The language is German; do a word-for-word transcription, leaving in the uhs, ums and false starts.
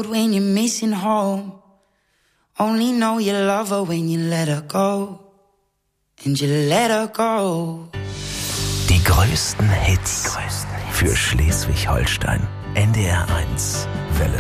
road when you're missing home. Only know you love her when you let her go. And you let her go. Die größten Hits für Schleswig-Holstein. N D R eins, Welle